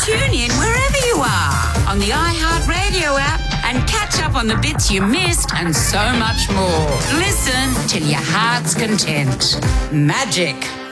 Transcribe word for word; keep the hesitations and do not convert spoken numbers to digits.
Tune in wherever you are on the iHeartRadio app and catch up on the bits you missed and so much more. Listen till your heart's content. Magic.